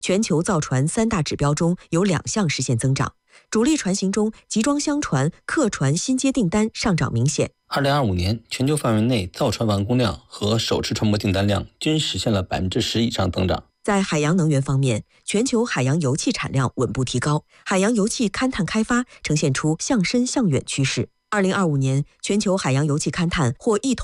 全球造船3大指标中有2项实现增长。主力船型中，集装箱船、客船新接订单上涨明显。 2025年，全球范围内造船完工量和手持船舶订单量均实现了10%以上增长。 在海洋能源方面，全球海洋油气产量稳步提高，海洋油气勘探开发呈现出向深向远趋势。2025年，全球海洋油气勘探或一同